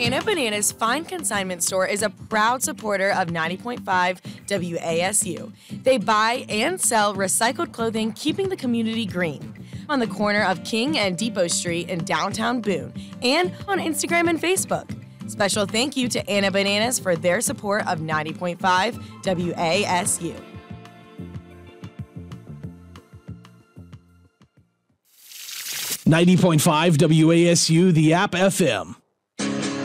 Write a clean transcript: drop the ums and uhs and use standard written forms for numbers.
Anna Banana's Fine Consignment Store is a proud supporter of 90.5 WASU. They buy and sell recycled clothing, keeping the community green. On the corner of King and Depot Street in downtown Boone, and on Instagram and Facebook. Special thank you to Anna Bananas for their support of 90.5 WASU. .5 WASU, the App FM.